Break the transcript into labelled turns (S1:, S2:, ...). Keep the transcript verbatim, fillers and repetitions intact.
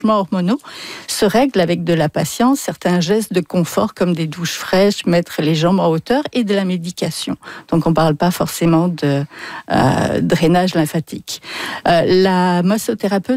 S1: hormonaux se règlent avec de la patience, certains gestes de confort comme des douches fraîches, mettre les jambes en hauteur et de la médication. Donc on ne parle pas forcément de euh, drainage lymphatique. Euh, la massothérapeute